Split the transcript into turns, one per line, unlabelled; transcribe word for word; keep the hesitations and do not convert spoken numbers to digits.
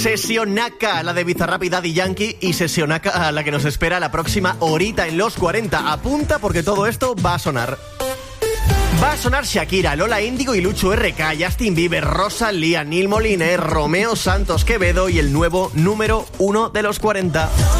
Sesionaca, la de Bizarrap y Daddy Yankee, y Sesionaca, la que nos espera la próxima horita en los cuarenta. Apunta porque todo esto va a sonar. Va a sonar Shakira, Lola Índigo y Lucho R K, Justin Bieber, Rosalía, Nil Moliner, Romeo Santos Quevedo y el nuevo número uno de los cuarenta.